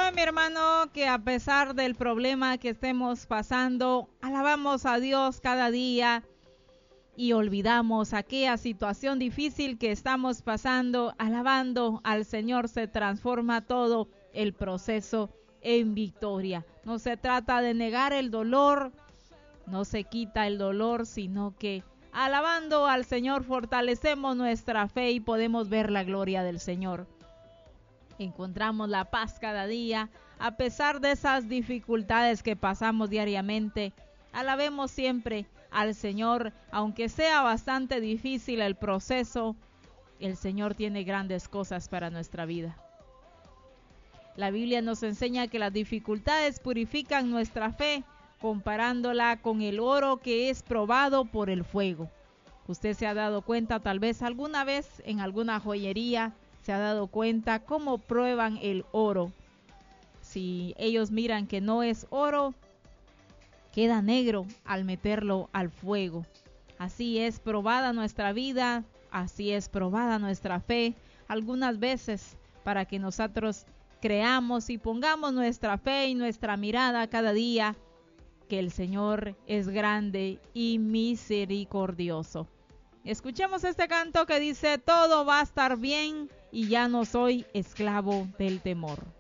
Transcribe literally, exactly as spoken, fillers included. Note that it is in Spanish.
sabe, mi hermano, que a pesar del problema que estemos pasando, alabamos a Dios cada día y olvidamos aquella situación difícil que estamos pasando. Alabando al Señor se transforma todo el proceso en victoria. No se trata de negar el dolor, no se quita el dolor, sino que alabando al Señor fortalecemos nuestra fe y podemos ver la gloria del Señor. Encontramos la paz cada día, a pesar de esas dificultades que pasamos diariamente. Alabemos siempre al Señor, aunque sea bastante difícil el proceso, el Señor tiene grandes cosas para nuestra vida. La Biblia nos enseña que las dificultades purifican nuestra fe, comparándola con el oro que es probado por el fuego. Usted se ha dado cuenta, tal vez alguna vez en alguna joyería, se ha dado cuenta cómo prueban el oro. Si ellos miran que no es oro, queda negro al meterlo al fuego. Así es probada nuestra vida, así es probada nuestra fe, algunas veces para que nosotros creamos y pongamos nuestra fe y nuestra mirada cada día que el Señor es grande y misericordioso. Escuchemos este canto que dice: todo va a estar bien y ya no soy esclavo del temor.